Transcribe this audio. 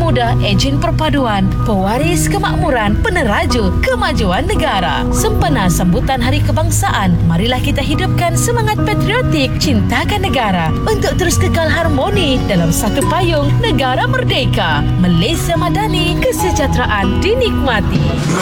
Muda Ejen Perpaduan, pewaris kemakmuran, peneraju kemajuan negara. Sempena sambutan Hari Kebangsaan, marilah kita hidupkan semangat patriotik, cintakan negara untuk terus kekal harmoni dalam satu payung negara merdeka. Malaysia Madani, kesejahteraan dinikmati.